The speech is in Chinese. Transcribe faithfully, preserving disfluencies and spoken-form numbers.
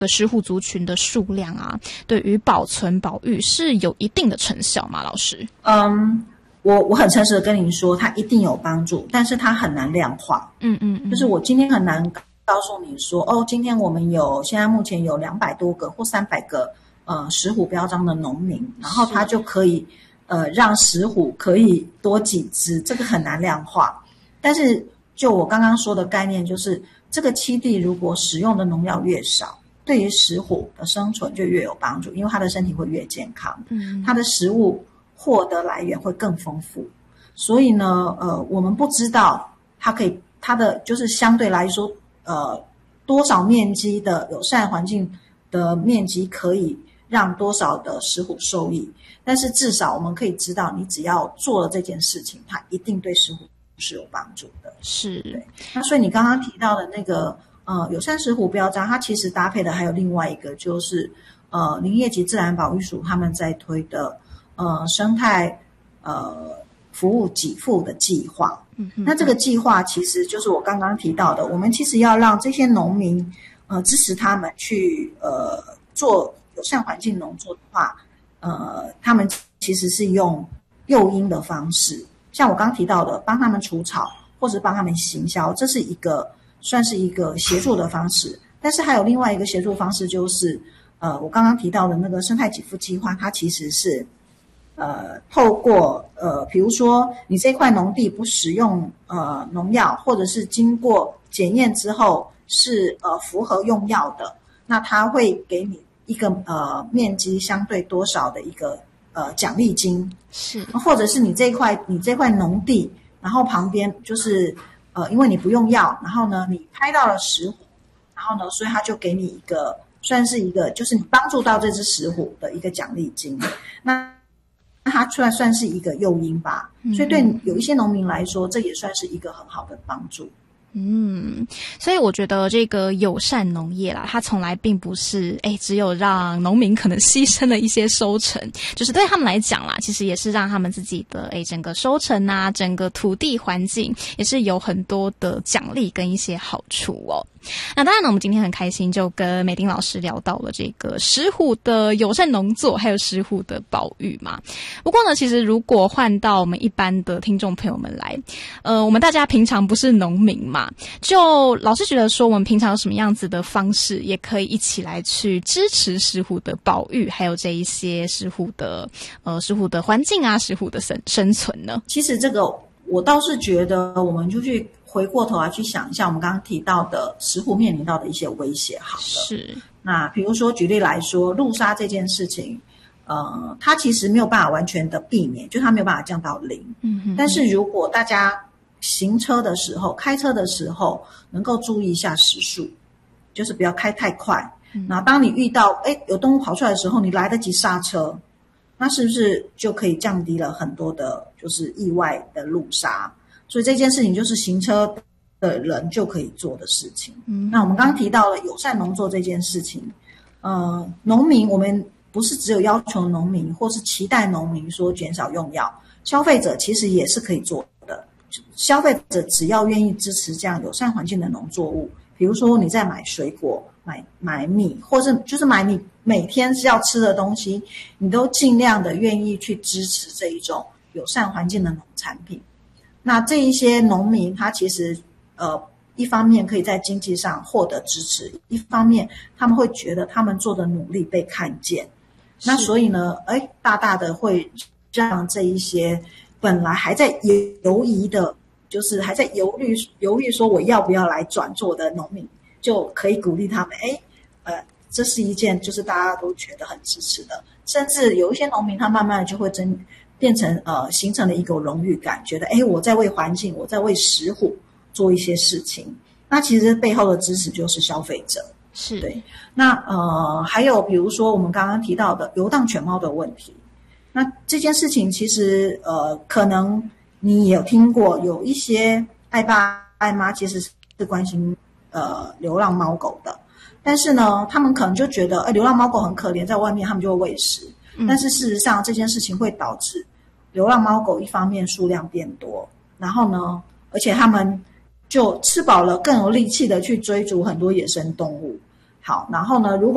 石虎族群的数量啊，对于保存保育是有一定的成效吗？老师？ 嗯，我我很诚实的跟您说，它一定有帮助，但是它很难量化。 嗯嗯嗯， 就是我今天很难告诉你说，哦，今天我们有现在目前有两百多个或三百个呃石虎标章的农民，然后他就可以呃让石虎可以多几只，这个很难量化。但是就我刚刚说的概念，就是这个栖地如果使用的农药越少，对于石虎的生存就越有帮助，因为它的身体会越健康，嗯，它的食物获得来源会更丰富。所以呢，呃，我们不知道它可以，它的就是相对来说，呃，多少面积的友善环境的面积可以让多少的石虎受益，但是至少我们可以知道，你只要做了这件事情，它一定对石虎是有帮助的。 是， 对。那所以你刚刚提到的那个呃友善石虎标章，它其实搭配的还有另外一个，就是呃林业及自然保育署他们在推的呃生态呃服务给付的计划。嗯，那这个计划其实就是我刚刚提到的，我们其实要让这些农民呃支持他们去呃做友善环境农作的话，呃他们其实是用诱因的方式，像我刚刚提到的，帮他们除草或者帮他们行销，这是一个算是一个协助的方式。但是还有另外一个协助方式，就是呃我刚刚提到的那个生态给付计划，它其实是呃透过呃比如说你这块农地不使用呃农药，或者是经过检验之后是呃符合用药的，那它会给你一个呃面积相对多少的一个呃奖励金，是，或者是你这块你这块农地，然后旁边就是呃因为你不用药，然后呢你拍到了石虎，然后呢所以他就给你一个算是一个就是你帮助到这只石虎的一个奖励金，那那它算算是一个诱因吧，所以对有一些农民来说，这也算是一个很好的帮助。 嗯，所以我觉得这个友善农业啦，它从来并不是诶只有让农民可能牺牲了一些收成，就是对他们来讲啦，其实也是让他们自己的诶整个收成啊，整个土地环境也是有很多的奖励跟一些好处哦。那当然呢，我们今天很开心就跟美丁老师聊到了这个石虎的友善农作还有石虎的保育嘛。不过呢，其实如果换到我们一般的听众朋友们来，呃，我们大家平常不是农民嘛，就老师觉得说我们平常有什么样子的方式也可以一起来去支持石虎的保育，还有这一些石虎的呃石虎的环境啊，石虎的生生存呢？ 其实这个我倒是觉得我们就去回过头来去想一下我们刚刚提到的石虎面临到的一些威胁好了。 是， 那比如说举例来说，路杀这件事情呃，它其实没有办法完全的避免，就它没有办法降到零。嗯哼，但是如果大家行车的时候开车的时候能够注意一下时速，就是不要开太快，嗯，那当你遇到诶有动物跑出来的时候，你来得及刹车，那是不是就可以降低了很多的就是意外的路杀？所以这件事情就是行车的人就可以做的事情。嗯，那我们刚刚提到了友善农作这件事情，呃，农民我们不是只有要求农民或是期待农民说减少用药，消费者其实也是可以做的。消费者只要愿意支持这样友善环境的农作物，比如说你在买水果、买买米，或是就是买你每天是要吃的东西，你都尽量的愿意去支持这一种友善环境的农产品。那这一些农民他其实呃一方面可以在经济上获得支持，一方面他们会觉得他们做的努力被看见，那所以呢哎，大大的会让这一些本来还在犹疑的，就是还在犹豫犹豫说我要不要来转做的农民，就可以鼓励他们，哎，呃，这是一件就是大家都觉得很支持的，甚至有一些农民他慢慢就会真变成呃形成了一个荣誉感，觉得哎我在为环境，我在为石虎做一些事情。那其实背后的支持就是消费者， 是对。那呃还有比如说我们刚刚提到的流浪犬猫的问题。那这件事情其实呃，可能你也有听过，有一些爱爸爱妈其实是关心呃流浪猫狗的，但是呢，他们可能就觉得，哎，流浪猫狗很可怜，在外面他们就会喂食，嗯，但是事实上这件事情会导致流浪猫狗一方面数量变多，然后呢，而且他们就吃饱了更有力气的去追逐很多野生动物。好，然后呢，如果